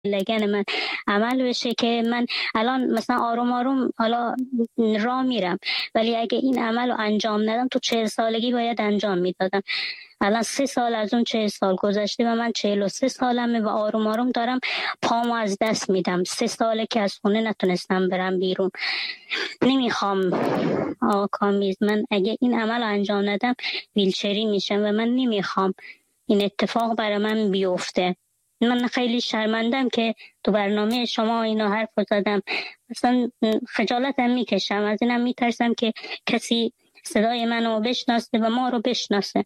لگن من عمل بشه که من الان مثلا آروم آروم حالا راه میرم، ولی اگه این عمل رو انجام ندم تو 40 سالگی باید انجام میدادم. الان 3 سال از اون 40 سال گذشته و من 43 سالمه و آروم آروم دارم پامو از دست میدم. 3 ساله که از خونه نتونستم برم بیرون. نمیخوام آقا کامیز، من اگه این عمل رو انجام ندم ویلچری میشم و من نمیخوام این اتفاق برای من بیفته. من خیلی شرمندم که تو برنامه شما اینا حرف زدم، اصلا خجالتم میکشم، از اینم میترسم که کسی صدای منو بشناسه و ما رو بشناسه.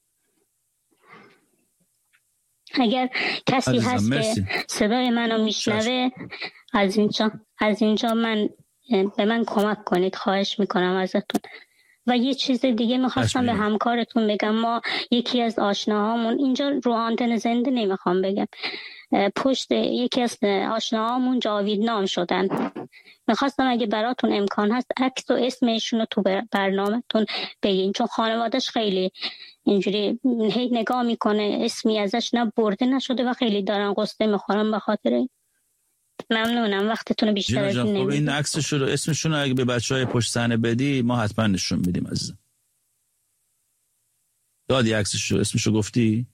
اگر کسی هست که صدای منو میشنوه از اینجا من به من کمک کنید، خواهش میکنم ازتون. و یه چیز دیگه میخواستم به همکارتون بگم. ما یکی از آشناهامون اینجا رو آنتن زنده نمیخوام بگم، پشت یکی از آشناهامون جاویدنام شدن. میخواستم اگه براتون امکان هست عکس و اسمشون رو تو برنامه‌تون بگین، چون خانواده‌اش خیلی اینجوری هی نگاه میکنه اسمی ازش نه برده نشده و خیلی دارن قصه میخورن به خاطر این. ممنونم وقتتون رو بیشتر از این نمیگیرم. این عکسشون رو اسمشون رو اگه به بچهای پشت صحنه بدی ما حتما نشون میدیم عزیزم. دادی عکسش رو اسمشو گفتی؟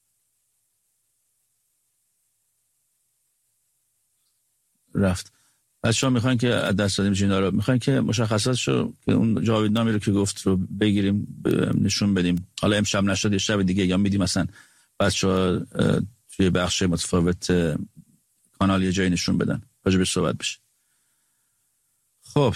رفت. بچه‌ها میخوان که دست دادیم اینا رو، میخوان که مشخصاتشو که اون جاویدنامی رو که گفت رو بگیریم نشون بدیم. حالا امشب نشد یه شب دیگه یا میدیم مثلا بچه‌ها توی بخش متفاوت کانال یه جایی نشون بدن راجع به صحبت بشه. خب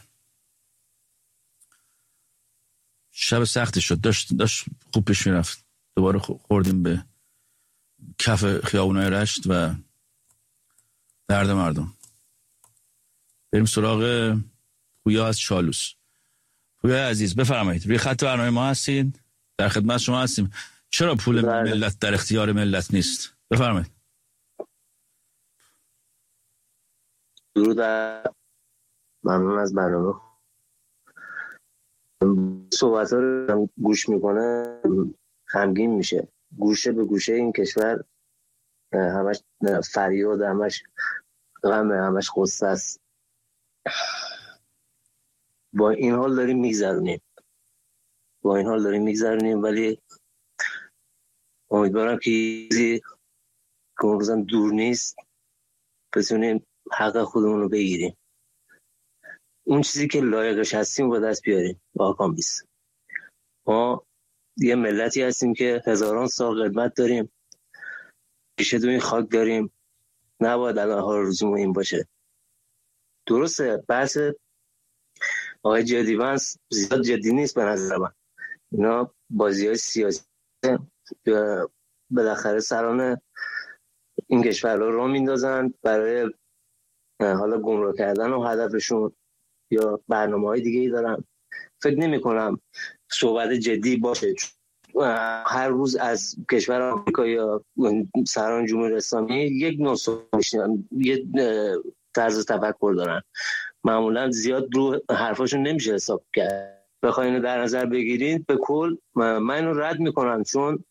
شب سختی شد، داشت خوب پیش میرفت. دوباره خوردیم به کف خیابونای رشت و درد مردم. بریم سراغ پویا از چالوس. پویا عزیز بفرمایید، روی خط برنامه ما هستین، در خدمت شما هستیم. چرا پول ملت در اختیار ملت نیست؟ بفرمایید. درود، ممنون از برنامه. صحبت ها رو گوش میکنه غمگین میشه. گوشه به گوشه این کشور همش فریاد، همش غمه، همش غصه است. با این حال داریم میگذرونیم ولی امیدوارم که اون روزم دور نیست بتونیم حق خودمون رو بگیریم، اون چیزی که لایقش هستیم با دست بیاریم. واقعا بیست ما یه ملتی هستیم که هزاران سال قدمت داریم، ریشه تو این خاک داریم، نباید الان حال روزمون این باشه. درسته بحث آقای جدی‌بنز زیاد جدی نیست به نظر من. اینا بازی‌های سیاسی بالاخره سران این کشور رو راه میندازن برای حالا گمراه کردن و هدفشون یا برنامه‌های دیگه‌ای دارن. فکر نمی‌کنم صحبت جدی باشه. هر روز از کشور آمریکا یا سران جمهوری اسلامی یک نوع یه طرز تفکر دارن، معمولا زیاد رو حرفاشون نمیشه حساب کرد. بخواین اینو در نظر بگیرید به کل من اینو رد میکنم، چون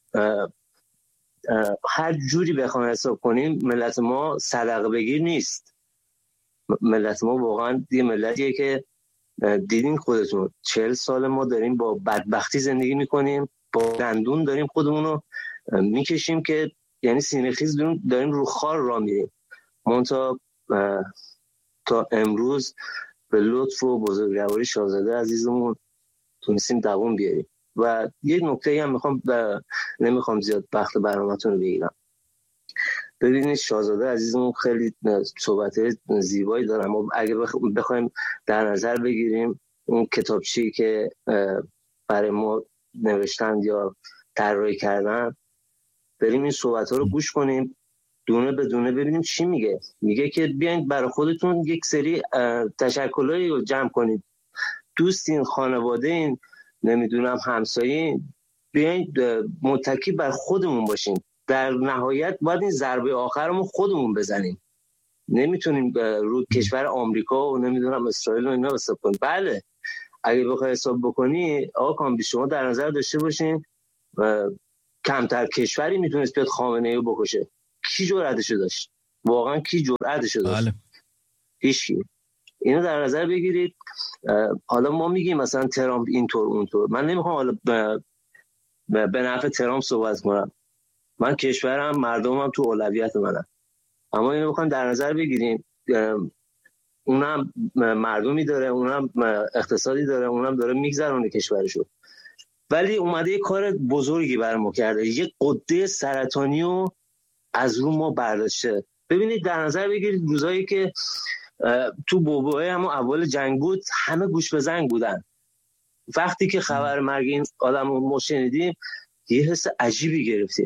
هر جوری بخوایم حساب کنیم ملت ما صدقه بگیر نیست. ملت ما واقعا یه ملتیه که دیدین خودتون 40 سال ما داریم با بدبختی زندگی میکنیم، با دندون داریم خودمونو میکشیم که یعنی سینه خیز داریم رو خار راه میریم. منتها تا امروز به لطف و بزرگواری شاهزاده عزیزمون تونستیم دوام بیاریم. و یه نکته هم نمیخوام زیاد وقت برنامه‌تون رو بگیرم. ببینید شاهزاده عزیزمون خیلی صحبت زیبایی دارن. ما اگه بخوایم در نظر بگیریم اون کتابچه‌ای که برای ما نوشتن یا طراحی کردن، بریم این صحبت‌ها رو گوش کنیم دونه به دونه ببینیم چی میگه. میگه که بیاین برای خودتون یک سری تشکلایی رو جمع کنید، دوستین، خانواده‌ین، نمیدونم همسایه‌ین، بیاین متکی بر خودمون باشیم. در نهایت باید این ضربه آخرمون خودمون بزنیم. نمیتونیم رو کشور آمریکا و نمیدونم اسرائیل و اینا حساب کنیم. بله اگه بخوای حساب بکنی آقا کامبی شما در نظر داشته باشین کمتر کشوری میتونست بیاد خامنه‌ای رو بکشه. کی جرأتشو داشت؟ واقعا کی جرأتشو داشت؟ بله. هیچکی. اینو در نظر بگیرید. حالا ما میگیم مثلا ترامپ اینطور اونطور، من نمیخوام حالا به نفع ترامپ صحبت کنم، من کشورم مردمم تو اولویت منم، اما اینو بخوام در نظر بگیریم اونم مردمی داره، اونم اقتصادی داره، اونم داره میگذرونه کشورشو، ولی اومده یه کار بزرگی برای ما کرده، یه غده سرطانی رو از رو ما برداشته. ببینید در نظر بگیرید روزایی که تو بوبوه هم اول جنگ بود همه گوش به زنگ بودن، وقتی که خبر مرگ این آدم رو ما شنیدیم یه حس عجیبی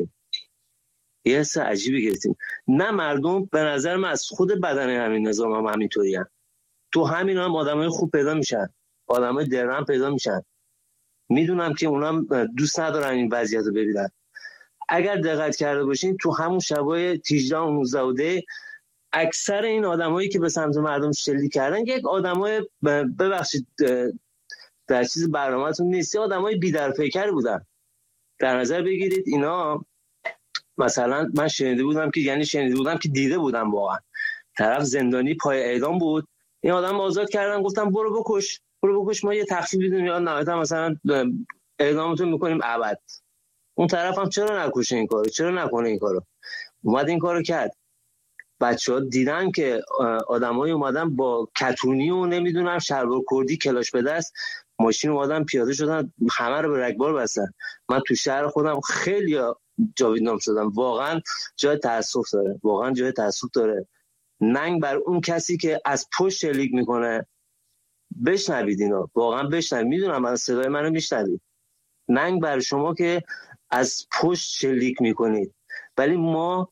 گرفتیم. نه مردم به نظر من از خود بدن همین نظام هم همینطوری هم. تو همین هم آدمای خوب پیدا میشن، آدمای درم پیدا میشن، میدونم که اونم دوست ندارن این وضعیت رو ببینن. اگر دقت کرده باشین تو همون شبای 18 و 19 و 10 اکثر این آدمایی که به سمت مردم شلیک کردن یک آدمای ببخشید در چیز برنامه‌تون نیست، آدمای بی‌درپیکر بودن. در نظر بگیرید اینا مثلا من شنیده بودم که دیده بودم واقعا طرف زندانی پای اعدام بود، این آدم آزاد کردن گفتم برو بکش ما یه تخفیف میدیم یا نهایتا مثلا اعدامتون میکنیم ابد. اون طرف هم چرا نکشه این کارو، چرا نکنه این کارو؟ اومد این کارو کرد. بچه‌ها دیدن که آدمایی اومدن با کتونی و نمیدونم شلوار کردی کلاش به دست ماشین اومدن پیاده شدن همه رو به رگبار بستن. من تو شهر خودم خیلی جاویدنام شدم. واقعا جای تأسف داره. ننگ بر اون کسی که از پشت شلیک میکنه. بشنوید اینا، واقعا بشنوید. میدونم من صدای منو میشنوید. ننگ بر شما که از پشت شلیک میکنید، ولی ما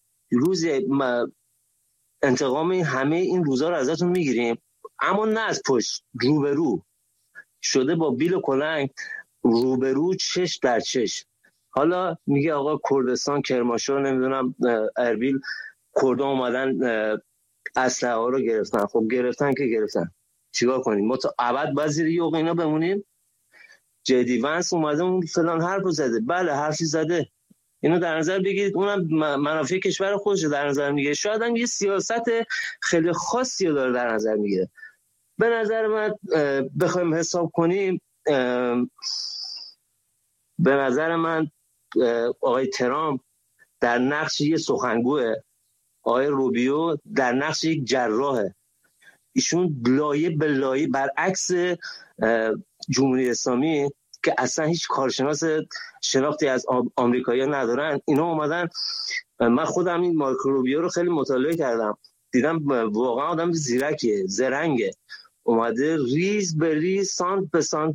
انتقام همه این روزا رو ازتون میگیریم، اما نه از پشت، روبرو شده با بیل و کلنگ، روبرو، چش در چش. حالا میگه آقا کردستان، کرمانشاه، نمیدونم اربیل، کردان اومدن اسلحه ها رو گرفتن. خب گرفتن که گرفتن، چیکار کنیم؟ ما تا ابد باید زیر یوغ اینا بمونیم؟ جدی ونس اومده اون فلان حرفو زده، بله حرفی زده، اینو در نظر بگیرید، اونم منافع کشور خودش در نظر میگیره، شاید هم یه سیاست خیلی خاصی رو داره در نظر میگیره. به نظر من بخوایم حساب کنیم، به نظر من آقای ترامپ در نقش یه سخنگوه، آقای روبیو در نقش یک جراحه. ایشون لایه به لایه برعکس جمهوری اسلامی که اصلا هیچ کارشناس شناختی از آمریکایی‌ها ندارن، اینا اومدن. من خودم این مارکو روبیو رو خیلی مطالعه کردم، دیدم واقعا آدم زیرکیه، زرنگه، اومده ریز به ریز، سانت به سانت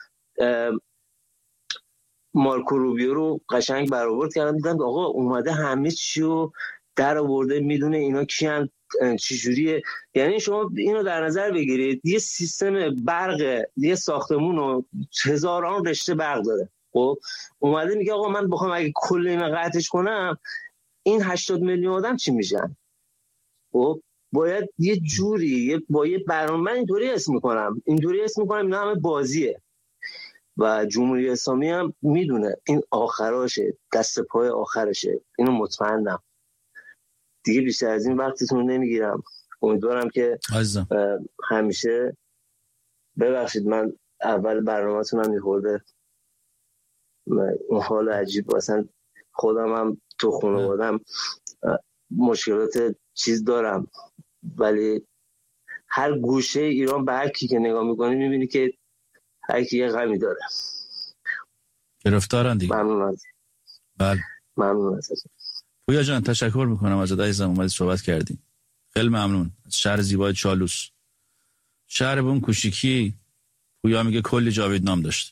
مارکو روبیو رو قشنگ برآورد کردن. دیدم آقا اومده همه چی رو در آورده، میدونه اینا کیان، چجوریه. یعنی شما اینو در نظر بگیرید، یه سیستم برق یه ساختمون رو هزاران رشته برق داره. خب اومده میگه آقا من بخوام اگه کل اینا قطعش کنم این 80 میلیون آدم چی میشن؟ خب باید یه جوری با یه برنامه، من اینطوری اسم میکنم اینا همه بازیه و جمهوری اسلامی هم میدونه این آخراشه، دست پای آخرشه، اینو مطمئنم. دیگه بیشتر از این وقتتون نمیگیرم. امیدوارم که همیشه، ببخشید من اول برنامه‌تون هم میخورده اون حال عجیب، مثلا خودم هم تو خانوادم مشکلات چیز دارم، ولی هر گوشه ایران به هر کی که نگاه میکنی میبینی که هر کی یه غمی داره. گرفتارن دیگه. ممنون از بله ممنون از پویا جان، تشکر میکنم ازت عزیزم، اومدی صحبت کردی. خیلی ممنون از شهر زیبای چالوس، شهر به اون کوچیکی. پویا میگه کلی جاویدنام داشت.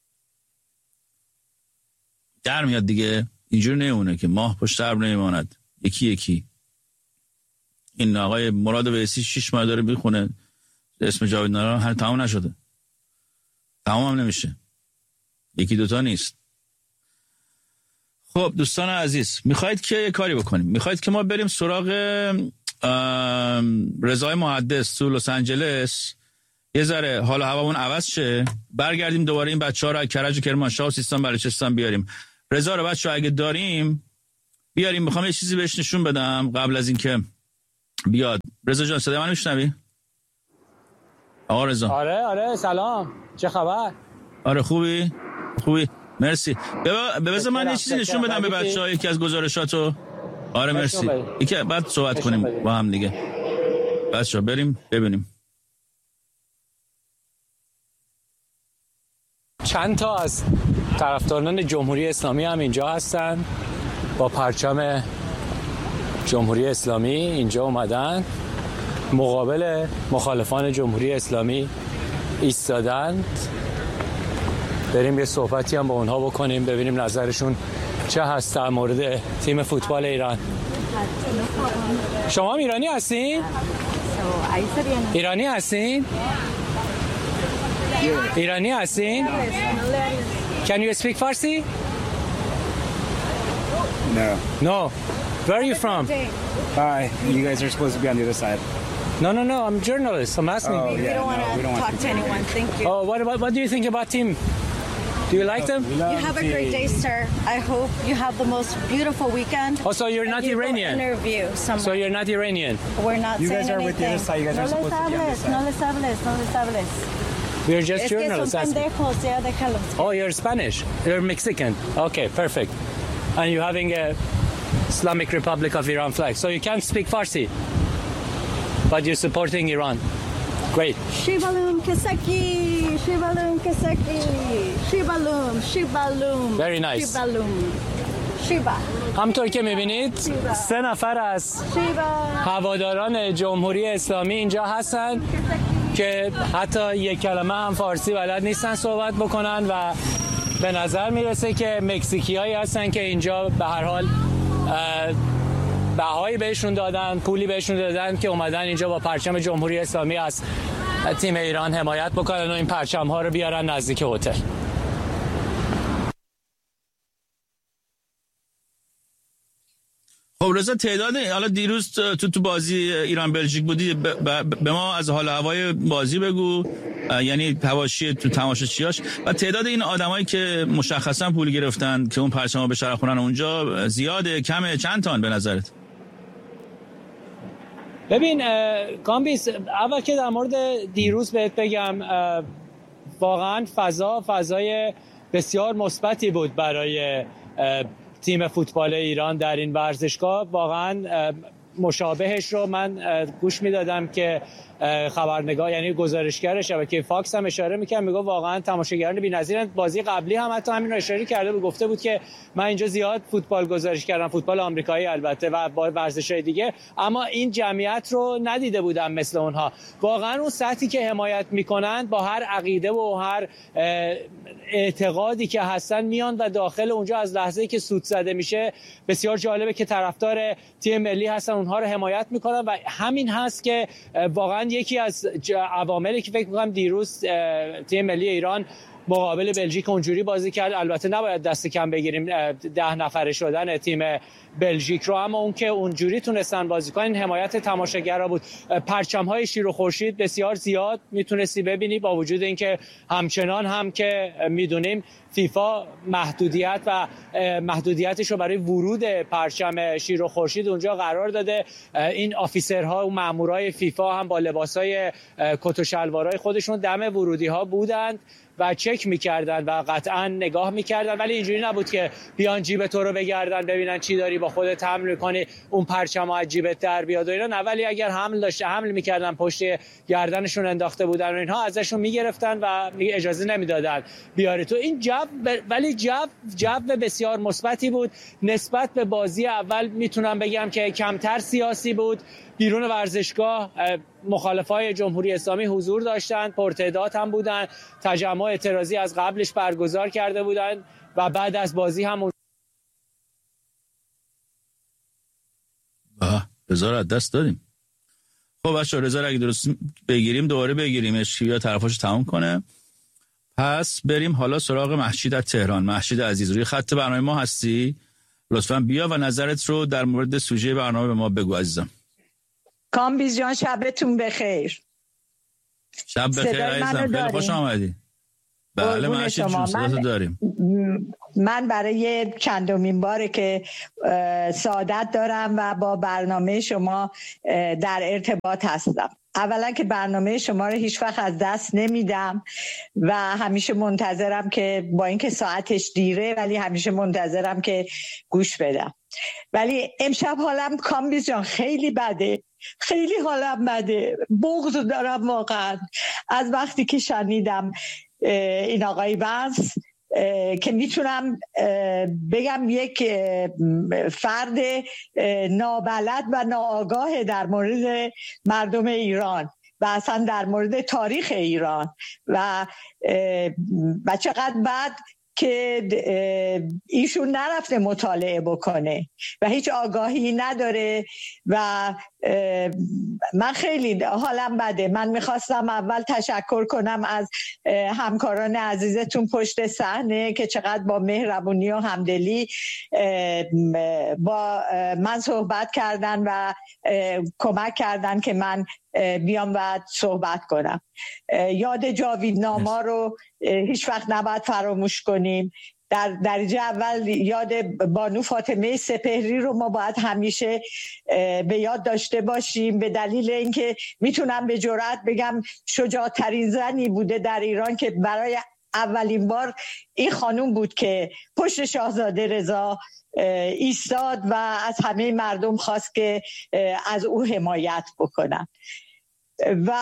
در میاد دیگه، اینجور نمونه که ماه پشت سر نمیماند، یکی یکی. این آقای مراد ویسی 6 ماه داره میخونه اسم جاویدنام هر تمام نشده، تمام هم نمیشه، یکی دوتا نیست. خب دوستان عزیز، میخواید که یه کاری بکنیم، میخواید که ما بریم سراغ رضای محدث تو لس آنجلس، یه ذره حال و هوامون عوض شه، برگردیم دوباره این بچه‌ها رو از کرج و کرمانشاه و سیستان بلوچستان بیاریم. رضا رو بچه‌ها اگه داریم بیاریم، میخوام یه چیزی بهش نشون بدم قبل از اینکه بیاد. رضا جان صدای من میشنوی؟ آقا رضا. آره سلام، چه خبر؟ آره خوبی؟ مرسی. بذار من یه چیزی نشون بدم به بچه‌ها یکی از گزارشاتو. آره مرسی. یکی بعد صحبت کنیم با هم دیگه. بچه‌ها بریم ببینیم. چند تا از طرفداران جمهوری اسلامی هم اینجا هستن، با پرچم جمهوری اسلامی اینجا اومدن، مقابل مخالفان جمهوری اسلامی ایستادند. بریم یه صحبتی هم با اونها بکنیم، ببینیم نظرشون چه هست در مورد تیم فوتبال ایران. شما هم ایرانی هستین؟ ایرانی هستین؟ ایرانی هستین؟ Can you speak Farsi? No. Where are you from? Hi. You guys are supposed to be on the other side. No. I'm a journalist. I'm asking. Oh, We don't want to talk to anyone. Thank you. Oh, what do you think about team? Do you like them? You have a great day, sir. I hope you have the most beautiful weekend. Oh, so you're not Iranian? Interview somewhere. So you're not Iranian? We're not You saying guys are anything. with the other side. You guys are supposed to be on this side. No les hables. We're just Es que son journalists. pendejos, ya déjalos. Oh, you're Spanish. You're Mexican. Okay, perfect. And you're having a Islamic Republic of Iran flag. So you can't speak Farsi, but you're supporting Iran. Great. Shibalum Kesaki. Shibalum. Very nice. Shiba. همطور که میبینید 3 نفر از هواداران جمهوری اسلامی اینجا هستن که حتی یک کلمه هم فارسی بلد نیستن صحبت بکنن و به نظر میرسه که مکزیکیایی هستن که اینجا به هر حال بهایی بهشون دادن، پولی بهشون دادن که اومدن اینجا با پرچم جمهوری اسلامی از تیم ایران حمایت بکنن و این پرچم ها رو بیارن نزدیک هتل. خب رضا تعداد حالا دیروز تو بازی ایران بلژیک بودی، به ما از حال هوای بازی بگو، یعنی حواشی تو تماشاچیاش و تعداد این آدمایی که مشخصا پول گرفتن که اون پرچمو به شرف خونن اونجا زیاده کمه، چند تان به نظرت؟ ببین کامبیس، اول که در مورد دیروز بهت بگم واقعا فضای بسیار مثبتی بود برای تیم فوتبال ایران در این ورزشگاه. واقعا مشابهش رو من گوش میدادم که خبرنگار یعنی گزارشگر شبکه فاکس هم اشاره می‌کرد، میگه واقعا تماشاگران بی‌نظیرن. بازی قبلی هم حتی همین رو اشاره کرده بود، گفته بود که من اینجا زیاد فوتبال گزارش کردم، فوتبال آمریکایی البته و با ورزش‌های دیگه، اما این جمعیت رو ندیده بودم مثل اونها. واقعا اون سطحی که حمایت میکنن با هر عقیده و هر اعتقادی که هستن میان و داخل اونجا از لحظه‌ای که سوت زده میشه بسیار جالبه که طرفدار تیم ملی هستن، اونها رو حمایت میکنن و همین هست که واقعا یکی از عواملی که فکر می‌کنم دیروز تیم ملی ایران مقابل بلژیک اونجوری بازی کرد. البته نباید دست کم بگیریم 10 نفره شدن تیم بلژیک رو، اما اون که اونجوری تونستن بازی کنن حمایت تماشاگرها بود. پرچم‌های شیر و خورشید بسیار زیاد میتونستی ببینی، با وجود اینکه همچنان هم که میدونیم فیفا محدودیتش رو برای ورود پرچم شیر و خورشید اونجا قرار داده. این آفیسرها و مامورای فیفا هم با لباسای کت و شلوارای خودشون دم ورودی‌ها بودند و چک می‌کردن و قطعاً نگاه می‌کردن، ولی اینجوری نبود که بیان جیب تو رو بگردن ببینن چی داری با خودت حمل می‌کنی، اون پرچم از جیبت در بیاد و اینا نه. ولی اگر حمل می‌کردن پشت گردنشون انداخته بودن و اینها ازشون می‌گرفتن و اجازه نمیدادن بیاری تو. این ولی جو بسیار مثبتی بود نسبت به بازی اول. میتونم بگم که کمتر سیاسی بود. بیرون ورزشگاه مخالفای جمهوری اسلامی حضور داشتن، پرتعداد هم بودن، تجمع اعتراضی از قبلش برگزار کرده بودن و بعد از بازی هم رضا از دست دادیم. خب بچه‌ها رضا اگه درست بگیریم دوباره بگیریمش یا طرفش تموم کنه. پس بریم حالا سراغ مهشید از تهران. مهشید عزیز روی خط برنامه ما هستی؟ لطفاً بیا و نظرت رو در مورد سوژه برنامه به ما بگو عزیزم. کامبیز جان شبتون بخیر. شب بخیر عزیزم، خیلی خوش آمدی. بله مرشید جون صداتو داریم. من برای چندمین باره که سعادت دارم و با برنامه شما در ارتباط هستم. اولا که برنامه شما رو هیچ وقت از دست نمیدم و همیشه منتظرم که با اینکه ساعتش دیره ولی همیشه منتظرم که گوش بدم. ولی امشب حالم کامبیز جان خیلی بده، خیلی حالم بده، بغض دارم واقعا از وقتی که شنیدم این آقای بنس که میتونم بگم یک فرد نابلد و ناآگاه در مورد مردم ایران و اصلا در مورد تاریخ ایران و چقدر بعد که ایشون نرفته مطالعه بکنه و هیچ آگاهی نداره و من خیلی حالم بده. من میخواستم اول تشکر کنم از همکاران عزیزتون پشت صحنه که چقدر با مهربونی و همدلی با من صحبت کردن و کمک کردن که من بیام و صحبت کنم. یاد جاویدنامه رو هیچ وقت نباید فراموش کنیم. در درجه اول یاد بانو فاطمه سپهری رو ما باید همیشه به یاد داشته باشیم، به دلیل اینکه میتونم به جرئت بگم شجاع‌ترین زنی بوده در ایران که برای اولین بار این خانوم بود که پشت شاهزاده رضا ایستاد و از همه مردم خواست که از او حمایت بکنن و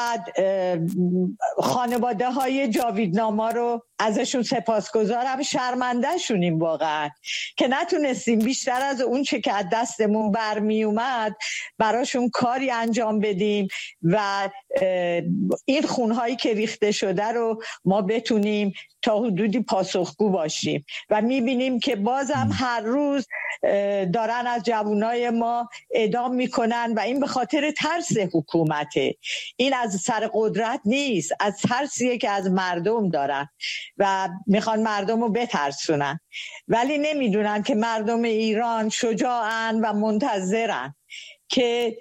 خانواده های جاویدنامه رو ازشون سپاسگزارم. شرمنده شونیم واقعا که نتونستیم بیشتر از اون چه که از دستمون برمی اومد براشون کاری انجام بدیم و این خونهایی که ریخته شده رو ما بتونیم تا حدودی پاسخگو باشیم و میبینیم که بازم هر روز دارن از جوانای ما اعدام میکنن و این به خاطر ترس حکومته. این از سر قدرت نیست، از ترسیه که از مردم دارن و میخوان مردم رو بترسونن، ولی نمیدونن که مردم ایران شجاعن و منتظرن که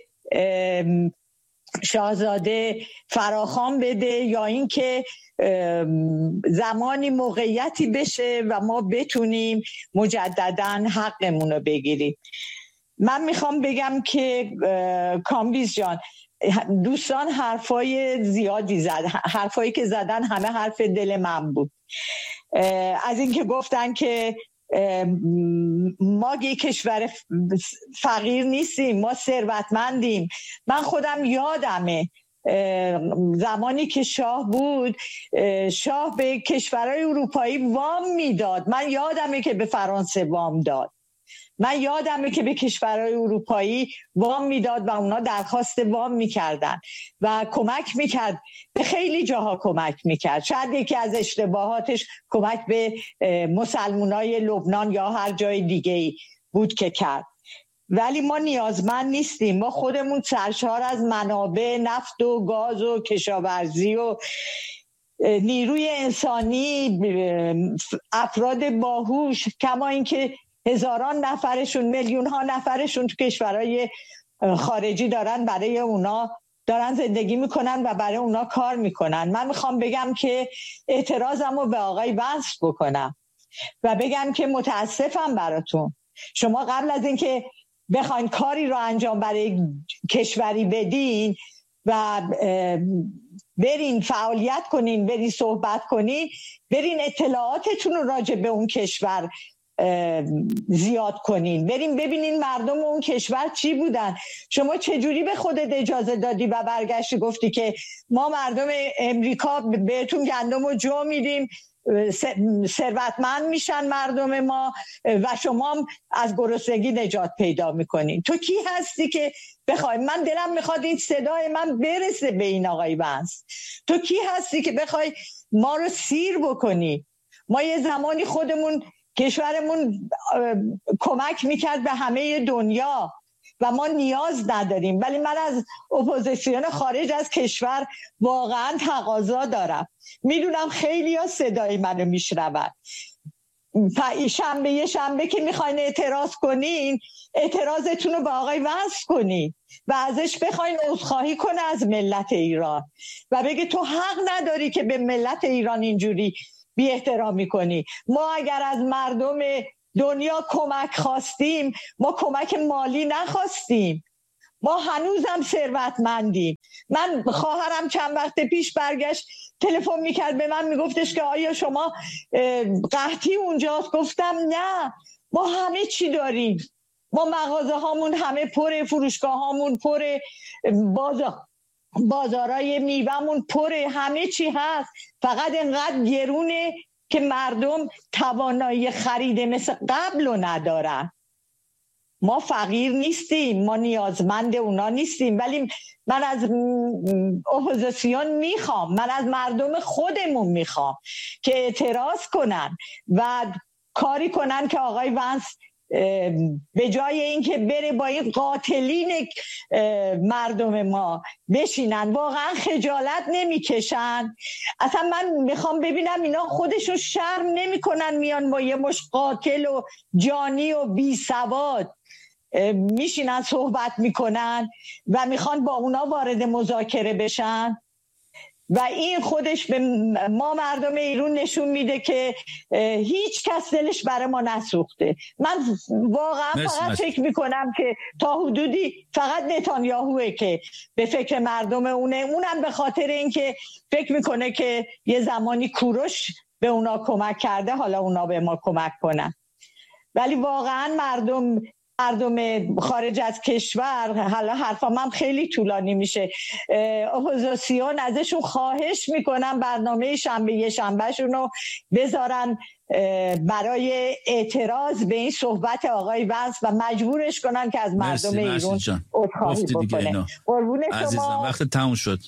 شاهزاده فراخوان بده یا اینکه زمانی موقعیتی بشه و ما بتونیم مجدداً حقمون رو بگیریم. من میخوام بگم که کامبیز جان دوستان حرفای زیادی زد، حرفایی که زدن همه حرف دل من بود. از اینکه گفتن که ما یک کشور فقیر نیستیم، ما ثروتمندیم. من خودم یادمه زمانی که شاه بود، شاه به کشورهای اروپایی وام میداد. من یادمه که به فرانسه وام داد، من یادمه که به کشورهای اروپایی وام میداد و اونا درخواست وام میکردن و کمک میکرد، به خیلی جاها کمک میکرد. شاید یکی از اشتباهاتش کمک به مسلمانای لبنان یا هر جای دیگه بود که کرد، ولی ما نیازمند نیستیم. ما خودمون سرشار از منابع نفت و گاز و کشاورزی و نیروی انسانی، افراد باهوش، کما اینکه هزاران نفرشون، میلیون ها نفرشون تو کشورهای خارجی دارن، برای اونا دارن زندگی میکنن و برای اونا کار میکنن. من میخوام بگم که اعتراضمو به آقای بنس بکنم و بگم که متاسفم براتون. شما قبل از اینکه بخواین کاری رو انجام برای کشوری بدین و برین فعالیت کنین، برین صحبت کنین، برین اطلاعاتتون رو راجع به اون کشور زیاد کنین، بریم ببینین مردم اون کشور چی بودن. شما چجوری به خودت اجازه دادی و برگشتی گفتی که ما مردم امریکا بهتون گندم و جو میدیم، ثروتمند میشن مردم ما و شما از گرسنگی نجات پیدا میکنین؟ تو کی هستی که بخوای؟ من دلم میخواد این صدای من برسه به این آقای بنس. تو کی هستی که بخوای ما رو سیر بکنی؟ ما یه زمانی خودمون کشورمون کمک میکرد به همه دنیا و ما نیاز نداریم، ولی من از اپوزیسیون خارج از کشور واقعا تقاضا دارم. میدونم خیلی ها صدای منو میشنون. یه شنبه که میخواین اعتراض کنین، اعتراضتون رو به آقای بنس کنین و ازش بخواین عذرخواهی کنه از ملت ایران و بگه تو حق نداری که به ملت ایران اینجوری بی احترامی کنی. ما اگر از مردم دنیا کمک خواستیم، ما کمک مالی نخواستیم، ما هنوزم ثروتمندیم. من خواهرم چند وقت پیش برگشت تلفن میکرد به من، میگفتش که آیا شما قحطی اونجاست؟ گفتم نه، ما همه چی داریم، ما مغازه هامون همه پره، فروشگاه هامون پره، بازارای میوه‌مون پره، همه چی هست، فقط اینقدر گرونه که مردم توانایی خرید مثل قبل رو ندارن. ما فقیر نیستیم، ما نیازمند اونا نیستیم، ولی من از اپوزیسیون میخوام، من از مردم خودمون میخوام که اعتراض کنن و کاری کنن که آقای ونس به جای اینکه بره با این قاتلین مردم ما بشینن، واقعا خجالت نمیکشن. اصلا من میخوام ببینم اینا خودشون شرم نمیکنن میان با یه مش قاتل و جانی و بی سواد میشینن صحبت میکنن و میخوان با اونا وارد مذاکره بشن. و این خودش به ما مردم ایران نشون میده که هیچ کس دلش برای ما نسوخته. من واقعا فقط فکر میکنم که تا حدودی فقط نتانیاهوه که به فکر مردم اونم به خاطر اینکه فکر میکنه که یه زمانی کوروش به اونا کمک کرده، حالا اونا به ما کمک کنن. ولی واقعا مردم خارج از کشور، حالا حرفم هم خیلی طولانی میشه، اپوزیسیون ازشون خواهش میکنم برنامه شنبه شونو بذارن برای اعتراض به این صحبت آقای ونس و مجبورش کنن که از مردم ایران عذرخواهی بکنه. عزیزم وقت تموم شد.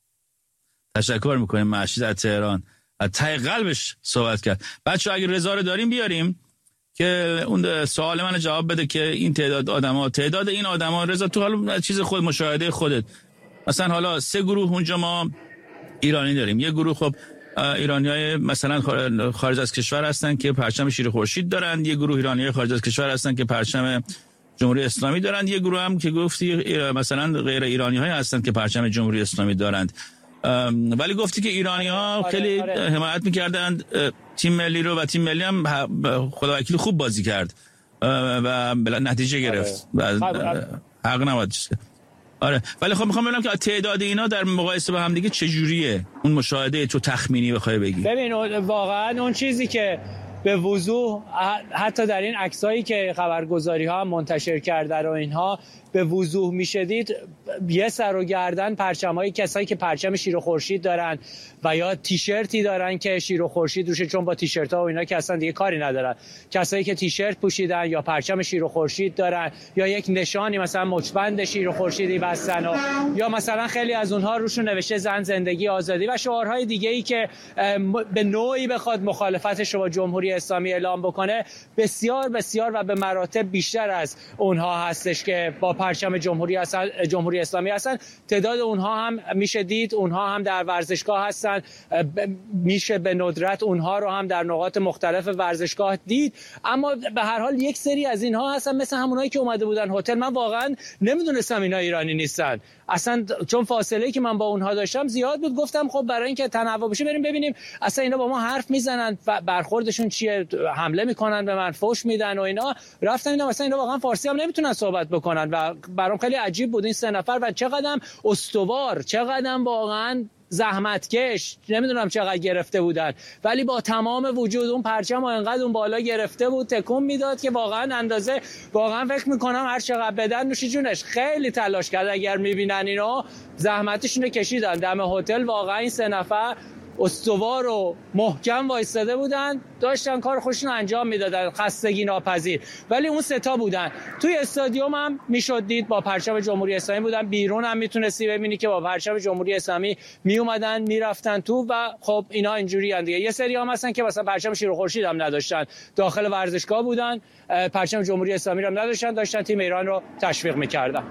تشکر میکنیم. مهشید از تهران از ته قلبش صحبت کرد. بچه‌ها اگه رضا رو داریم بیاریم که اون سوال من جواب بده که این تعداد این آدما رضا تو حالا چیز خود مشاهده خودت، مثلا حالا 3 گروه اونجا ما ایرانی داریم، یه گروه خب ایرانیای مثلا خارج از کشور هستن که پرچم شیر خورشید دارن، یه گروه ایرانیای خارج از کشور هستن که پرچم جمهوری اسلامی دارن، یه گروه هم که گفتی مثلا غیر ایرانی‌های هستن که پرچم جمهوری اسلامی دارند. ولی گفتی که ایرانی‌ها خیلی حمایت می‌کردند تیم ملی رو و تیم ملی هم خداوکیلی خوب بازی کرد و نتیجه گرفت و حق نبود. آره ولی خب میخوام ببینم که تعداد اینا در مقایسه با هم دیگه چجوریه، اون مشاهده تو تخمینی بخوای بگی. ببین واقعا اون چیزی که به وضوح حتی در این عکسایی که خبرگزاری‌ها منتشر کرده و اینها به وضوح میشدید، یه سر و گردن پرچمای کسایی که پرچم شیر و خورشید دارن و یا تیشرتی دارن که شیر و خورشید روشه، چون با تیشرت‌ها و اینا که اصلا دیگه کاری ندارن، کسایی که تیشرت پوشیدن یا پرچم شیر و خورشید دارن یا یک نشانی مثلا مچبند شیر و خورشیدی بستن و یا مثلا خیلی از اونها روشون نوشته زن، زندگی، آزادی و شعارهای دیگه‌ای که به نوعی بخواد مخالفتش رو با جمهوری اسلامی اعلام بکنه. بسیار بسیار و به مراتب بیشتر از اونها هستش که با پرچم جمهوری اسلامی هستن. تعداد اونها هم میشه دید، اونها هم در ورزشگاه هستن، میشه به ندرت اونها رو هم در نقاط مختلف ورزشگاه دید. اما به هر حال یک سری از اینها هستن مثل همونایی که اومده بودن هتل. من واقعا نمیدونستم اینا ایرانی نیستن اصلا، چون فاصله‌ای که من با اونها داشتم زیاد بود. گفتم خب برای اینکه تنوع بشه بریم ببینیم اصلا اینا با ما حرف میزنن، برخوردشون چیه، حمله میکنن به من، فوش میدن و اینا. رفتم اینا مثلا اینا واقعا فارسی هم نمیتونن صحبت بکنن و برام خیلی عجیب بود این 3 نفر و چقدر استوار، چقدر واقعا زحمتکش، نمیدونم چقدر گرفته بودن، ولی با تمام وجود اون پرچم و انقدر اون بالا گرفته بود تکون میداد که واقعا اندازه، واقعا فکر میکنم هر چقدر بدن نوش جونش. خیلی تلاش کرد، اگر میبینن اینا زحمتشون رو کشیدن دم هتل. واقعا این 3 نفر استوار و محکم وایستاده بودن، داشتن کار خودشون انجام میدادن، خستگی ناپذیر. ولی اون 3 تا بودن توی استادیوم هم میشد دید با پرچم جمهوری اسلامی بودن، بیرون هم میتونستی ببینی که با پرچم جمهوری اسلامی میومدن میرفتن تو. و خب اینا اینجوری ان دیگه. یه سری هم هستن که مثلا پرچم شیر و خورشید هم نداشتن، داخل ورزشگاه بودن، پرچم جمهوری اسلامی هم نداشتن، داشتن تیم ایران رو تشویق میکردن.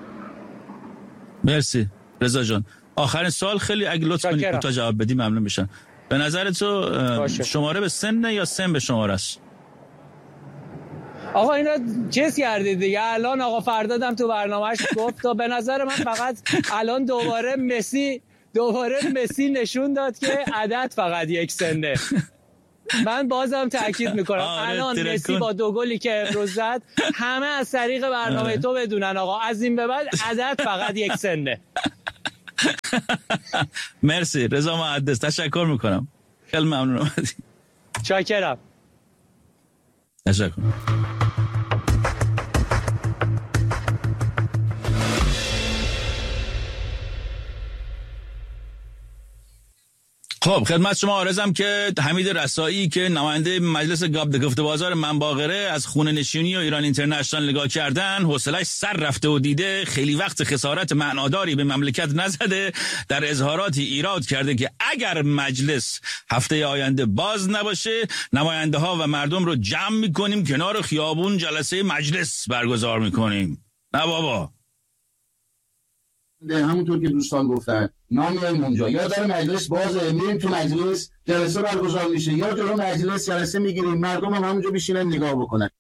مرسی رضا جان. آخرین سوال خیلی اگه لطف کنی کوتاه جواب بدی ممنون میشم. به نظر تو شماره به سن یا سن به شماره است؟ آقا اینا چیز کردید دیگه. الان آقا فردادم تو برنامهش گفت تا به نظر من فقط الان دوباره مسی نشون داد که عدد فقط یک سنه. من بازم تاکید میکنم الان مسی با 2 گلی که امروز زد همه از طریق برنامه تو بدونن آقا، از این به بعد عدد فقط یک سنه. مرسی رضا محدث، تشکر میکنم، خیلی ممنون اومدی. چاکرم. تشکر. خب خدمت شما عرضم که حمید رسایی که نماینده مجلس گفت بازار منباغره از خونه نشینی و ایران اینترنشنال نگاه کردن، حوصله‌اش سر رفته و دیده خیلی وقت خسارت معناداری به مملکت نزده، در اظهاراتی ایراد کرده که اگر مجلس هفته آینده باز نباشه نماینده ها و مردم رو جمع میکنیم کنار خیابون جلسه مجلس برگزار میکنیم. نه بابا، همونطور که دوستان گفتن نامیایم اونجا، یا در مجلس بازه میریم تو مجلس جلسه برگزار میشه، یا جلو مجلس جلسه میگیریم مردم هم همونجا بشینن نگاه بکنن.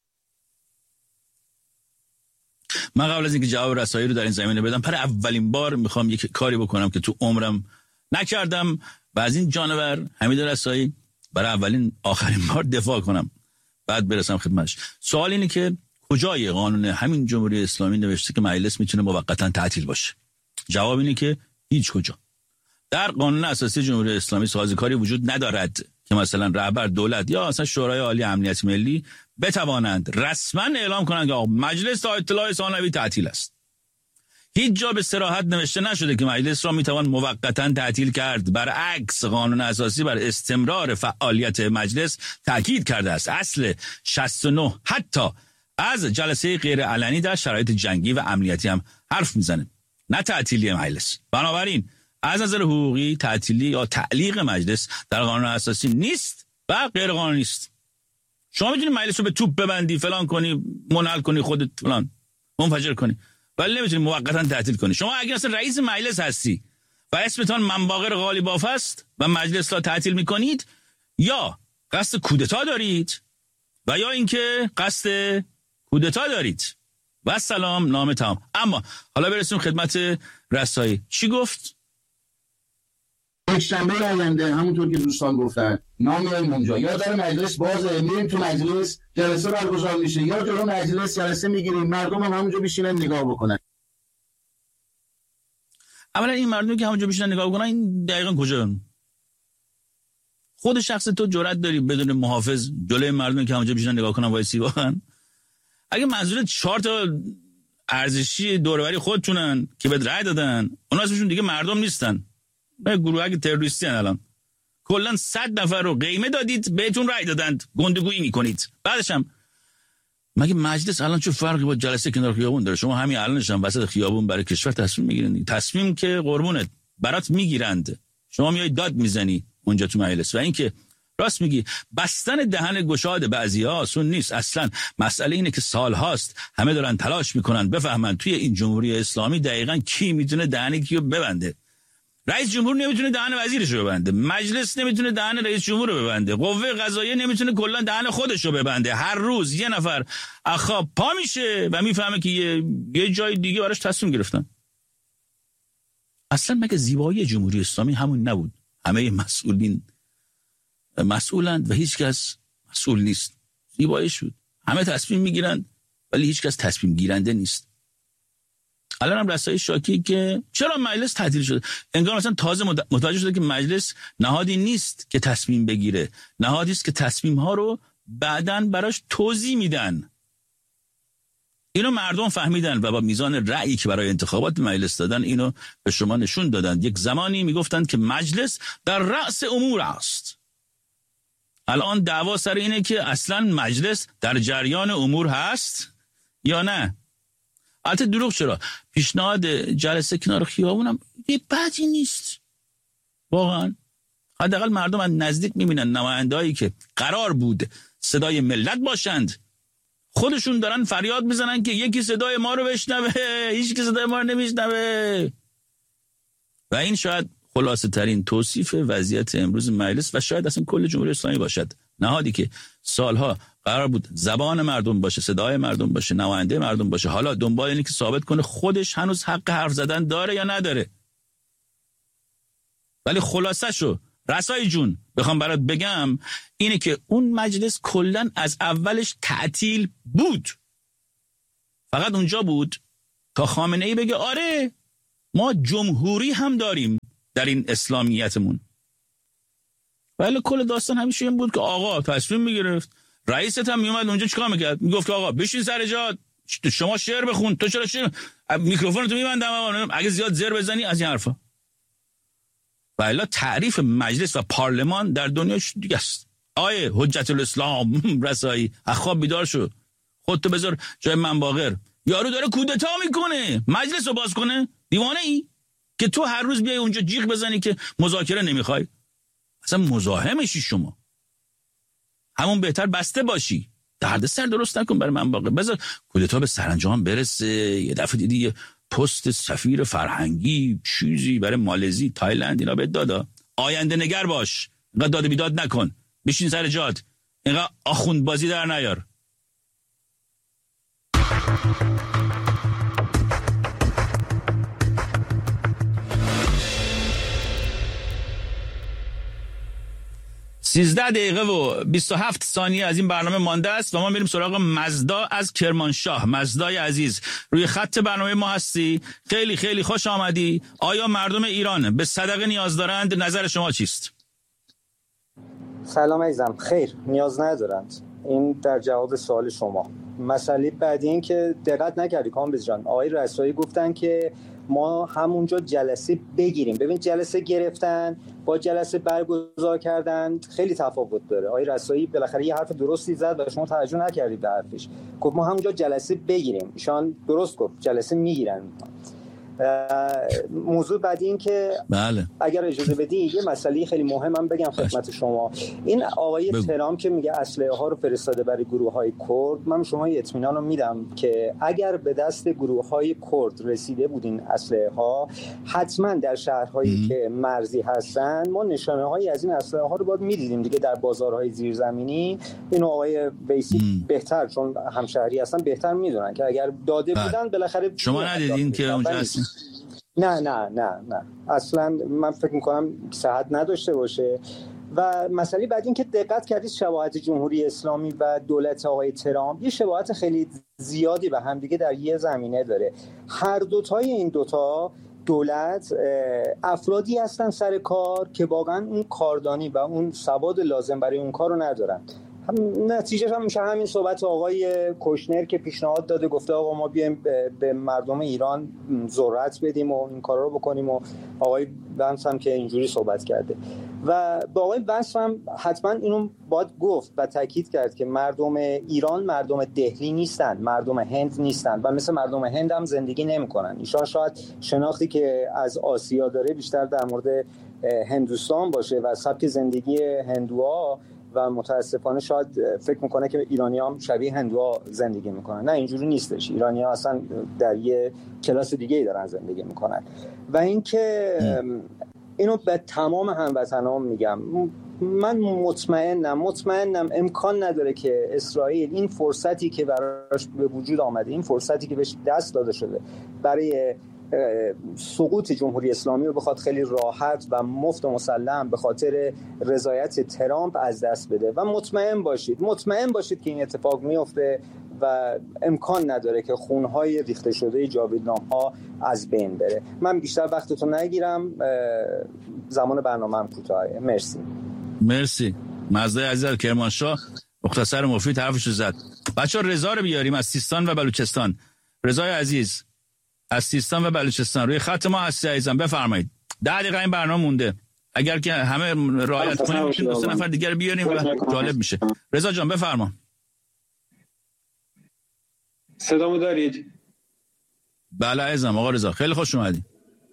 من قبل از اینکه جواب رسایی رو در این زمینه بدم، پر اولین بار میخوام یک کاری بکنم که تو عمرم نکردم و از این جانور حمید رسایی برای اولین آخرین بار دفاع کنم، بعد برسم خدمتش. سوال اینه که کجای قانون همین جمهوری اسلامی نوشته که مجلس میتونه موقتا تعطیل باشه؟ جواب اینه که هیچ کجا. در قانون اساسی جمهوری اسلامی سازوکاری وجود ندارد که مثلا رهبر دولت یا اصلا شورای عالی امنیت ملی بتوانند رسما اعلام کنند که مجلس تا اطلاع ثانوی تعطیل است. هیچ جا به صراحت نوشته نشده که مجلس را میتوان موقتا تعطیل کرد. برعکس قانون اساسی بر استمرار فعالیت مجلس تاکید کرده است. اصل 69 حتی از جلسه غیر علنی در شرایط جنگی و امنیتی هم حرف میزنه، نه تعطیلی مجلس. بنابراین از نظر حقوقی تعطیلی یا تعلیق مجلس در قانون اساسی نیست و غیر قانونی است. شما میتونی مجلس رو به توپ ببندی، فلان کنی، منحل کنی، خودت فلان منفجر کنی، ولی نمیتونی موقتا تعطیل کنی. شما اگر اصلا رئیس مجلس هستی و اسمتان منباغر غالیباف است و مجلس را تعطیل میکنید، یا قصد کودتا دارید و یا اینکه قصد کودتا دارید و سلام نامه تمام. اما حالا برسیم خدمت رسایی. چی گفت؟ یکشنبه آینده همونطور که دوستان گفتن نامیایم اونجا، یا در مجلس بازه میریم تو مجلس جلسه برگزار میشه، یا جلو مجلس جلسه میگیریم مردم هم همونجا بشینن نگاه بکنن. اولا این مردمی که همونجا بشینن نگاه بکنن این دقیقاً کجا؟ خود شخص تو جرأت داری بدون محافظ جلوی مردمی که همونجا بشینن نگاه کنن وایسی؟ واقعا اگه منظورت 4 تا ارزشی دوروبری خودتونن که بهت رأی دادن، اونا اسمشون دیگه مردم نیستن، گروهک تروریستی ان. الان کلا 100 نفر رو قیمه دادید بهتون رأی دادند، گندگویی میکنید. بعدش هم مگه مجلس الان چه فرقی با جلسه کنار خیابون داره؟ شما همین الانش هم وسط خیابون برای کشور تصمیم میگیرید، تصمیم که قربونت برات میگیرند، شما میای داد میزنی اونجا تو مجلس. و اینکه راست میگی بستن دهن گشاد بعضی‌ها آسون نیست. اصلا مسئله اینه که سالهاست همه دارن تلاش میکنن بفهمن توی این جمهوری اسلامی دقیقاً کی میتونه دهن کیو ببنده. رئیس جمهور نمیتونه دهن وزیرش رو ببنده، مجلس نمیتونه دهن رئیس جمهور رو ببنده، قوه قضاییه نمیتونه کلا دهن خودش رو ببنده. هر روز یه نفر اخا پا میشه و میفهمه که یه جای دیگه براش تصمیم گرفتن. اصلا مگه زیبایی جمهوری اسلامی همون نبود؟ همه مسئولین مسئولند و هیچ کس مسئول نیست. زیبایی شد همه تصمیم میگیرند ولی هیچ کس تصمیم گیرنده نیست. الان هم رسای شاکی که چرا مجلس تعطیل شده، انگار مثلا تازه متوجه شده که مجلس نهادی نیست که تصمیم بگیره، نهادی است که تصمیم ها رو بعداً براش توضیح میدن. اینو مردم فهمیدن و با میزان رأیی که برای انتخابات مجلس دادن اینو به شما نشون دادن. یک زمانی میگفتند که مجلس در رأس امور است، الان دعوا سر اینه که اصلا مجلس در جریان امور هست یا نه. البته دروغ چرا، پیشنهاد جلسه کنار خیابونم یه بدی نیست واقعا. حداقل مردم از نزدیک میبینن نمایندهایی که قرار بود صدای ملت باشند خودشون دارن فریاد میزنن که یکی صدای ما رو بشنوه، هیچ کی صدای ما رو نمیشنوه. و این شاید خلاصه ترین توصیف وضعیت امروز مجلس و شاید اصلا کل جمهوری اسلامی باشد. نهادی که سالها قرار بود زبان مردم باشه، صدای مردم باشه، نماینده مردم باشه، حالا دنبال اینه که ثابت کنه خودش هنوز حق حرف زدن داره یا نداره. ولی خلاصه‌شو رسای جون بخوام برات بگم اینه که اون مجلس کلن از اولش تعطیل بود، فقط اونجا بود تا خامنه‌ای بگه آره ما جمهوری هم داریم در این اسلامیتمون. ولی کل داستان همیشه این بود که آقا تصمیم میگرفت، رئیست هم میومد اونجا چیکار میکرد؟ میگفت که آقا بشین سر جات، شما شعر بخون، تو چرا شعر، میکروفونتو میبندم اگه زیاد زر بزنی، از این حرفا. و الا تعریف مجلس و پارلمان در دنیا دیگه است. آیه حجت الاسلام رسایی، خواب بیدار شو، خودتو بذار جای من باقر. یارو داره کودتا میکنه، مجلس رو باز کنه؟ دیوانه ای که تو هر روز بیای اونجا جیغ بزنی که مذاکره نمیخوای؟ اصلا مزاحمشی شما، همون بهتر بسته باشی، دردسر درست نکن برای من باقر، بذار کودتا به سرانجام برسه. یه دفعه دیدی یه پست سفیر فرهنگی چیزی برای مالزی، تایلند، اینا بهت دادا. آینده نگر باش، اینقدر داد بیداد نکن، بشین سر جات، اینقدر آخوند بازی در نیار. سیزده دقیقه و 27 ثانیه از این برنامه مانده است و ما میریم سراغ مزدا از کرمانشاه. مزدای عزیز روی خط برنامه ما هستی، خیلی خیلی خوش آمدی. آیا مردم ایران به صدقه نیاز دارند؟ نظر شما چیست؟ سلام عزیزم، خیر، نیاز ندارند. این در جواب سوال شما. مسئله بعدی این که دقت نکردی کامبیز جان، آقای رسایی گفتن که ما همونجا جلسه بگیریم. ببین جلسه گرفتن با جلسه برگزار کردن خیلی تفاوت داره. آقای رسایی بالاخره یه حرف درستی زد و شما توجه نکردید به حرفش. گفت ما همونجا جلسه بگیریم، ایشان درست گفت، جلسه میگیرن. موضوع بعدی این که بله. اگر اجازه بدی یه مسئله خیلی مهمم بگم خدمت شما. این آقای ترامپ که میگه اسلحه ها رو فرستاده برای گروه های کرد، من شما یه اطمینان رو میدم که اگر به دست گروه های کرد رسیده بود این اسلحه ها، حتما در شهرهایی که مرزی هستن ما نشانه هایی از این اسلحه ها رو باید میدیدیم دیگه در بازارهای زیرزمینی. اینو آقای بیسی بهتر، چون همشهری هستن، بهتر میدونن که اگر داده بودن بالاخره. شما ندیدین که اونجا هستین؟ نه اصلا من فکر میکنم صحت نداشته باشه. و مسئله بعد این که دقت کردید شباهت جمهوری اسلامی و دولت آقای ترامپ یه شباهت خیلی زیادی به هم دیگه در یه زمینه داره. هر دوتای این دوتا دولت افرادی هستن سر کار که واقعا اون کاردانی و اون سواد لازم برای اون کار رو ندارن. نتیجه هم میشه همین صحبت آقای کوشنر که پیشنهاد داده، گفته آقا ما بیایم به مردم ایران ذرت بدیم و این کارا رو بکنیم، و آقای بنس هم که اینجوری صحبت کرده. و با آقای بنس هم حتما اینو باید گفت و تاکید کرد که مردم ایران مردم دهلی نیستن، مردم هند نیستن و مثل مردم هند هم زندگی نمی‌کنن. ایشان شاید شناختی که از آسیا داره بیشتر در مورد هندوستان باشه و سبک زندگی هندوها، و متاسفانه شاید فکر میکنه که ایرانی‌ها هم شبیه هندوها زندگی میکنن. نه، اینجوری نیستش. ایرانی‌ها اصلا در یه کلاس دیگه‌ای دارن زندگی میکنن. و اینکه اینو به تمام هموطنان میگم، من مطمئنم امکان نداره که اسرائیل این فرصتی که براش به وجود آمده، این فرصتی که بهش دست داده شده برای سقوط جمهوری اسلامی رو بخواد خیلی راحت و مفت و مسلم به خاطر رضایت ترامپ از دست بده. و مطمئن باشید که این اتفاق میفته و امکان نداره که خونهای ریخته شده جاویدنام‌ها از بین بره. من بیشتر وقتتون نگیرم، زمان برنامه‌ام کوتاهه. مرسی. مزدای عزیز کرمانشاه مختصر مفید حرفشو زد. بچه‌ها رضا رو بیاریم از سیستان و بلوچستان. رضای عزیز از سیستان و بلوچستان روی خط ما هستی عزیزم، بفرمایید. 10 دقیقه این برنامه مونده، اگر که همه رعایت کنیم میتونیم 2 نفر دیگر بیاریم و جالب میشه. رضا جان بفرما. صدامو دارید؟ بله عزیزم. آقا رضا خیلی خوش اومدید.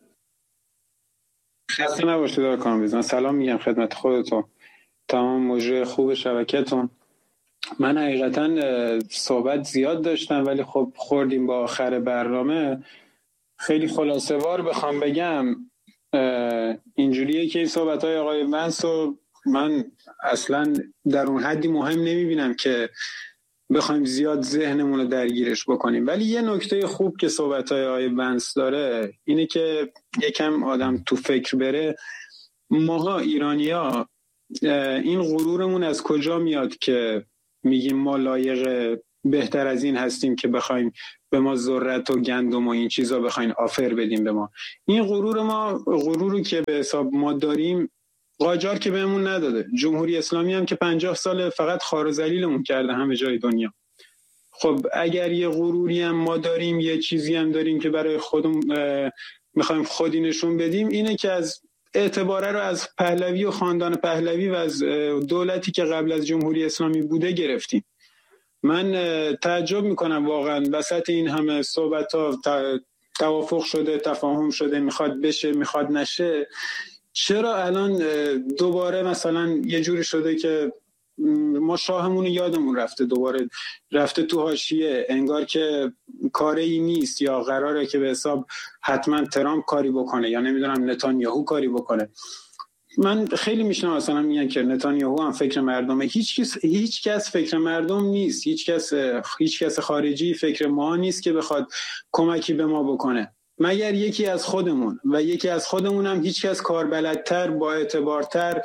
خسته نباشید آقا کامبیز. من سلام میگم خدمت خودتون، تمام مجری خوب شبکتون. من حقیقتا صحبت زیاد داشتم ولی خب خوردیم با آخر برنامه. خیلی خلاصه وار بخوام بگم، اینجوریه که این صحبت‌های آقای ونس رو من اصلا در اون حدی مهم نمیبینم که بخوایم زیاد ذهنمون رو درگیرش بکنیم. ولی یه نکته خوب که صحبت‌های آقای ونس داره اینه که یکم آدم تو فکر بره ماها ایرانی‌ها این غرورمون از کجا میاد که میگیم ما لایق بهتر از این هستیم که بخوایم به ما ذرت و گندم و این چیزا بخواین آفر بدیم به ما؟ این غروری که به حساب ما داریم قاجار که بهمون نداده. جمهوری اسلامی هم که 50 سال فقط خار و ذلیلمون کرده همه جای دنیا. خب اگر یه غروری هم ما داریم، یه چیزی هم داریم که برای خودمون میخوایم خودی نشون بدیم، اینه که از اعتباره رو از پهلوی و خاندان پهلوی و از دولتی که قبل از جمهوری اسلامی بوده گرفتیم. من تعجب میکنم واقعا وسط این همه صحبت ها توافق شده، تفاهم شده، میخواد بشه میخواد نشه، چرا الان دوباره مثلا یه جوری شده که ما شاهمون یادمون رفته، دوباره رفته تو حاشیه، انگار که کاری نیست یا قراره که به حساب حتما ترامپ کاری بکنه یا نمیدونم نتانیاهو کاری بکنه. من خیلی میشنم مثلا میگن که نتانیاهو هم فکر مردمه. هیچ کس فکر مردم نیست، هیچ کس خارجی فکر ما نیست که بخواد کمکی به ما بکنه مگر یکی از خودمون، و یکی از خودمون هم هیچ کس کاربلدتر، با اعتبارتر،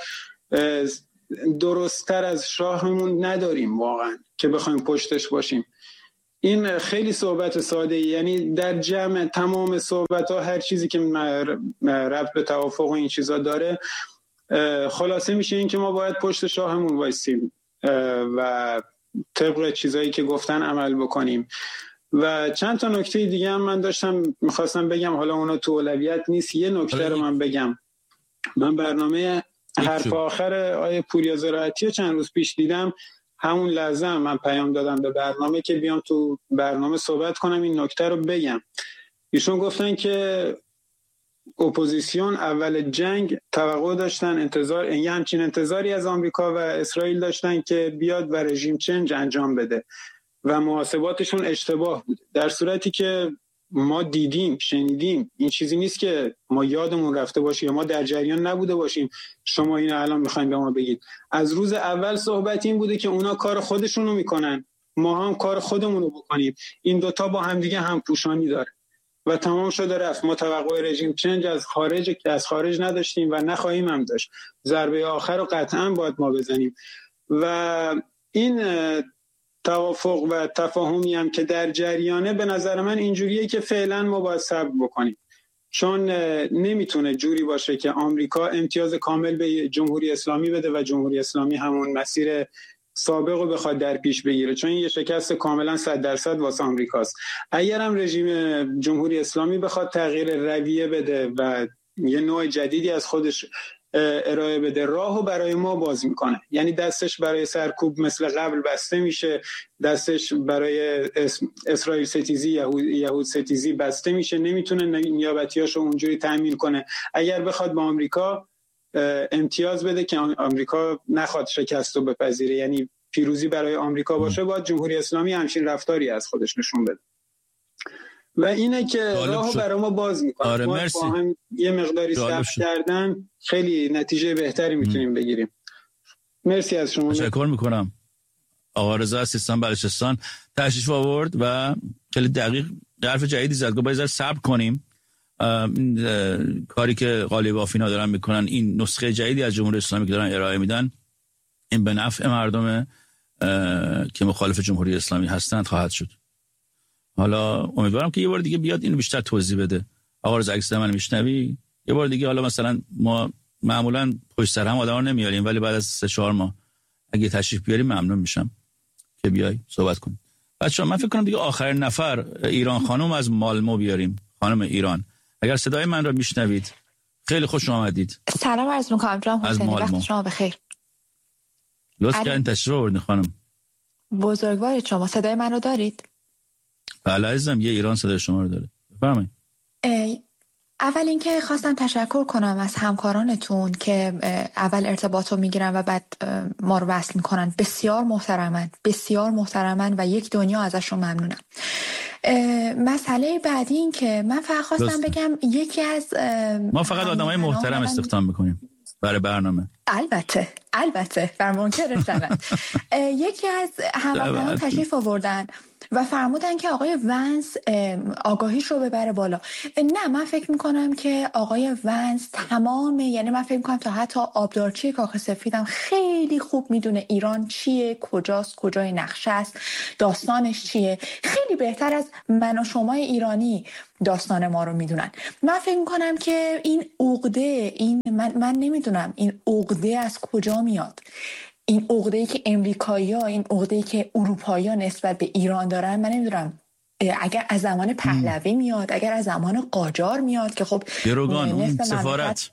درستتر از شاهمون نداریم واقعا که بخوایم پشتش باشیم. این خیلی صحبت ساده، یعنی در جمع تمام صحبت ها هر چیزی که ربط به توافق و این چیزا داره خلاصه میشه این که ما باید پشت شاهمون وایسیم و طبق چیزایی که گفتن عمل بکنیم. و چند تا نکته دیگه هم من میخواستم بگم، حالا اونا تو اولویت نیست. یه نکته رو من بگم. من برنامه حرف آخر آیه پوریا زراعتی چند روز پیش دیدم، همون لحظه من پیام دادم به برنامه که بیام تو برنامه صحبت کنم، این نکته رو بگم. ایشون گفتن که اپوزیسیون اول جنگ توقع داشتن، یه همچین انتظاری از آمریکا و اسرائیل داشتن که بیاد و رژیم چنج انجام بده و محاسباتشون اشتباه بود، در صورتی که ما دیدیم، شنیدیم، این چیزی نیست که ما یادمون رفته باشه یا ما در جریان نبوده باشیم شما اینو الان میخواین به ما بگید. از روز اول صحبت این بوده که اونا کار خودشونو میکنن، ما هم کار خودمونو بکنیم. این دوتا با هم دیگه هم پوشانی داره و تمام شده رفت. ما توقع رژیم چنج از خارج نداشتیم و نخواهیم هم داشت. ضربه آخر رو قطعا باید ما بزنیم. و این توافق و تفاهمی هم که در جریانه به نظر من اینجوریه که فعلا ما باید صبر بکنیم، چون نمیتونه جوری باشه که آمریکا امتیاز کامل به جمهوری اسلامی بده و جمهوری اسلامی همون مسیر سابق رو بخواد در پیش بگیره، چون این یه شکست کاملا 100% واسه آمریکاست. اگر هم رژیم جمهوری اسلامی بخواد تغییر رویه بده و یه نوع جدیدی از خودش ارائه بده، راهو برای ما باز میکنه. یعنی دستش برای سرکوب مثل قبل بسته میشه، دستش برای اسرائیل ستیزی، یهود ستیزی بسته میشه، نمیتونه نیابتیاشو اونجوری تامین کنه. اگر بخواد با آمریکا امتیاز بده که آمریکا نخواد شکست رو بپذیره، یعنی پیروزی برای آمریکا باشه، باید جمهوری اسلامی همچین رفتاری از خودش نشون بده و اینه که راهو برای ما باز میکنه. آره ما با هم یه مقداری صبر کردن خیلی نتیجه بهتری میتونیم بگیریم. مرسی از شما. تشکر میکنم. آقا رضا از سیستان بلوچستان تشریف آورد و خیلی دقیق حرف جدیدی زد. گفت باید صبر کنیم. کاری که قالی بافینا دارن میکنن، این نسخه جدیدی از جمهوری اسلامی که دارن ارائه میدن، این به نفع مردم که مخالف جمهوری اسلامی هستند خواهد شد. حالا امیدوارم که یه بار دیگه بیاد اینو بیشتر توضیح بده. آقا رضا اگه من میشنوی یه بار دیگه، حالا مثلا ما معمولا پشت سر هم آدما نمیاریم، ولی بعد از 3-4 ماه اگه تشریف بیاریم ممنون میشم که بیای صحبت کنیم. بچه‌ها من فکر کنم دیگه آخرین نفر ایران خانم از مالمو بیاریم. خانم ایران، اگر صدای من رو میشنوید خیلی خوش آمدید. سلام عرض می‌کنم جناب حسینی، وقت شما بخیر. لطف کردین تشریف آوردین خانم. بزرگوارید شما. صدای من رو دارید؟ بله عزیزم، یه ایران صدای شما رو داره. بفرمایید. اول اینکه خواستم تشکر کنم از همکارانتون که اول ارتباط رو میگیرن و بعد ما رو وصل میکنن. بسیار محترمن و یک دنیا ازشون ممنونم. مسئله بعدی این که من فقط خواستم بگم یکی از ما فقط آدمای محترم استخدام میکنیم برای برنامه. البته بر منکر شدن. یکی از همکاران تشریف آوردن و فرمودن که آقای ونس آگاهیش رو ببره بالا. نه، من فکر میکنم که آقای ونس یعنی من فکر میکنم تا حتی آبدارچی کاخ سفیدم خیلی خوب میدونه ایران چیه، کجاست، کجای نقشه است، داستانش چیه، خیلی بهتر از من و شما ایرانی داستان ما رو میدونن. من فکر میکنم که این عقده، من نمیدونم این عقده از کجا میاد، این عقده‌ای که امریکایی‌ها، این عقده‌ای که اروپایی‌ها نسبت به ایران دارن. من نمیدونم اگر از زمان پهلوی میاد، اگر از زمان قاجار میاد که خب گروگان سفارت.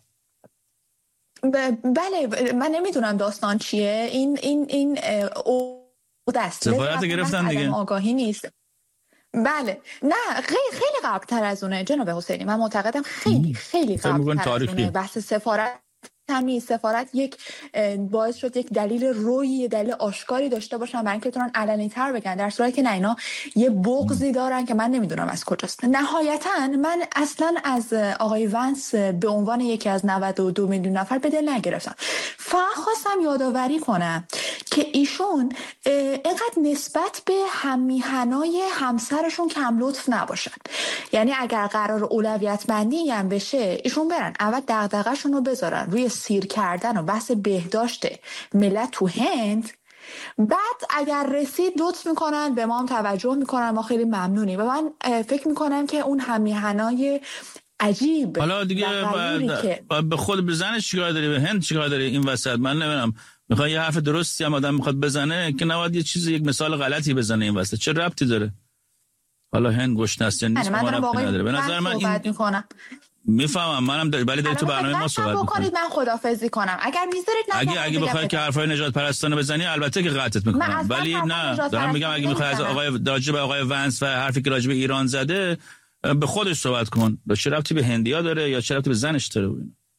بله، من نمیدونم داستان چیه. این عقده است، سفارت گرفتن دیگه، آگاهی نیست. بله، نه خیلی قبل‌تر از اونه جناب حسینی. من معتقدم خیلی قبل‌تر از اونه. بحث سفارت همین سفارت یک باعث شد یک دلیل روی، دلیل آشکاری داشته باشن برای اینکه بتونن علنی تر بگن، در صورتی که نه، اینا یه بغضی دارن که من نمیدونم از کجاست. نهایتا من اصلا از آقای ونس به عنوان یکی از 92 میلیون نفر به دل نگرفتم. فقط خواستم یادآوری کنم که ایشون اینقدر نسبت به هممیهنای همسرشون کم لطف نباشن. یعنی اگر قرار اولویت بندی هم بشه، ایشون برن اول دغدغه‌شون رو بذارن روی سیر کردن و بحث بهداشت ملت تو هند، بعد اگر رسید لطف میکنن به ما هم توجه میکنن، ما خیلی ممنونیم. و من فکر میکنم که اون همیهنای عجیب، حالا دیگه به خود بزنش چیکار داری، به هند چیکار داری این وسط؟ من نمیدونم، میخواد یه حرف درستی هم آدم میخواد بزنه که نباید یه چیزی، یک مثال غلطی بزنه این وسط. چه ربطی داره؟ حالا هند گوشت است یا نیست، من دارم نداره. به نظر من این میکنم میفهمم، منم ولی داری تو برنامه ما صحبت می‌کنید. من خدافظی کنم اگر میذارید. اگه بخوای که حرفای نجات پرستانه بزنی البته که قطعت میکنم، ولی نه دارم میگم اگه میخوای از آقای ونس و حرفی که راجع به ایران زده به خودش صحبت کن. چه ربطی به هندیا داره یا چه ربطی به زنش داره؟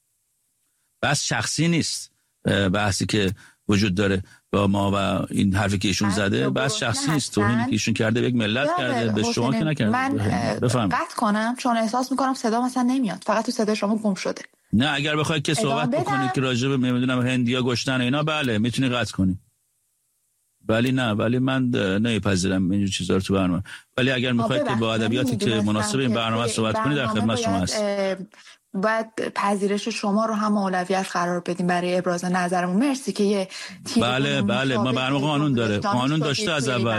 بس شخصی نیست بحثی که وجود داره با ما و این حرفی که ایشون زده، بس شخصی نیست. توهینی که ایشون کرده به یک ملت کرده، به شما که نکرده. من قطع کنم چون احساس میکنم صدا مثلا نمیاد، فقط تو صدا شما گم شده. نه اگر بخوای که صحبت بکنی که راجع به نمیدونم هندیا گشتن اینا، بله میتونی قطع کنی، ولی من نمیپذیرم اینجور چیزا رو تو برنامه. ولی اگر میخواید که با ادبیاتی که مناسب این برنامه صحبت کنی، در خدمت شما هست. باید پذیرش شما رو هم اولویت قرار بدیم برای ابراز نظرمون. مرسی که یه بله ما برنامه قانون داره، قانون داشته از اول.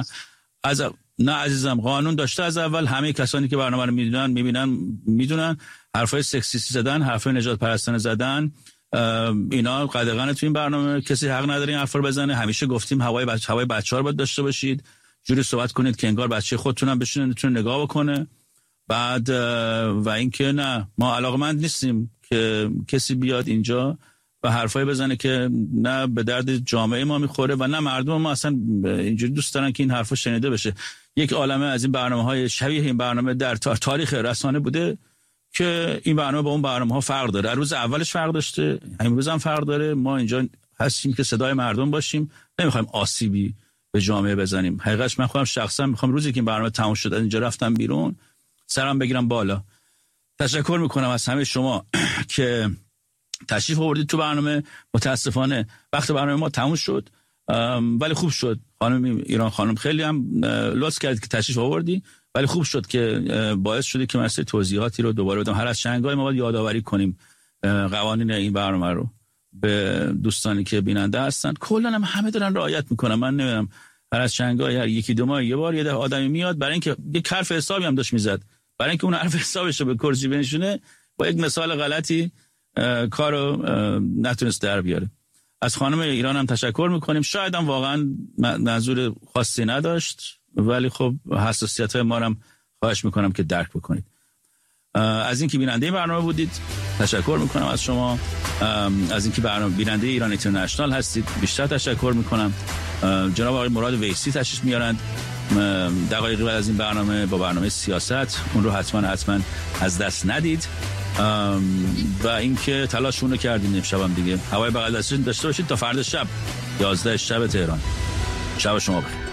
نه عزیزم، قانون داشته از اول. همه کسانی که برنامه رو میدونن حرفای سکسیستی زدن، حرفای نجات پرستانه زدن، اینا قدغن تو این برنامه کسی حق نداره این حرفا رو بزنه. همیشه گفتیم هوای بچه‌ها رو باید داشته باشید، جوری صحبت کنید که انگار بچه خودتون هم بتونه نگاه بکنه. بعد و اینکه نه، ما علاقمند نیستیم که کسی بیاد اینجا و حرفای بزنه که نه به درد جامعه ما میخوره و نه مردم ما اصلا اینجوری دوست دارن که این حرفا شنیده بشه. یک عالمه از این برنامه‌های شبیه این برنامه در تاریخ رسانه بوده که این برنامه با اون برنامه‌ها فرق داره. روز اولش فرق داشته، امروز هم فرق داره. ما اینجا هستیم که صدای مردم باشیم، نمیخوایم آسیبی به جامعه بزنیم. حقیقتش من خودم شخصا میخوام روزی که این برنامه تموم شد اینجا رفتم بیرون، سرم بگیرم بالا. تشکر میکنم از همه شما که تشریف آوردید تو برنامه. متاسفانه وقت برنامه ما تموم شد، ولی خوب شد. خانم ایران خانم خیلی هم لطف کردید که تشریف آوردی، ولی خوب شد که باعث شده که من توضیحاتی رو دوباره بدم. هر از چند ما باید یادآوری کنیم قوانین این برنامه رو به دوستانی که بیننده هستن. کلا هم همه دارن رعایت میکنن. من نمیدونم، هر از چند هر یکی دو ماه یه بار یه آدمی میاد برای اینکه یک حرف حسابی هم داشت میزد، برای اینکه اون حرف حسابش رو به کرسی بنشونه با یک مثال غلطی کارو نتونست در بیاره. از خانم ایران هم تشکر میکنیم. شاید هم واقعا منظور خاصی نداشت، ولی خب حساسیت‌های ما هم خواهش میکنم که درک بکنید. از اینکه بیننده این برنامه بودید تشکر میکنم از شما. از اینکه برنامه بیننده ایران اینترنشنال هستید بیشتر تشکر میکنم. جناب آقای مراد ویسی تشریف میارند دقایقی بعد از این برنامه با برنامه سیاست. اون رو حتما از دست ندید و اینکه تلاشمون رو کردیم امشب دیگه هوای بغل دستتون داشته باشید تا فردا شب 11 شب تهران. شب شما بخیر.